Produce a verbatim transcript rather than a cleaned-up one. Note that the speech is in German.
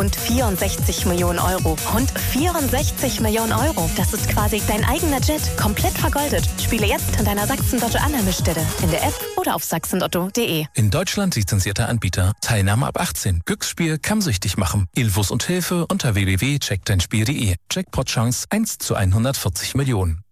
Und vierundsechzig Millionen Euro. Rund vierundsechzig Millionen Euro. Das ist quasi dein eigener Jet. Komplett vergoldet. Spiele jetzt an deiner Sachsen-Lotto-Annahmestelle. In der App oder auf sachsenlotto punkt de. In Deutschland lizenzierter Anbieter. Teilnahme ab achtzehn. Glücksspiel kann süchtig machen. Infos und Hilfe unter w w w punkt check dein spiel punkt de. Jackpot-Chance eins zu hundertvierzig Millionen.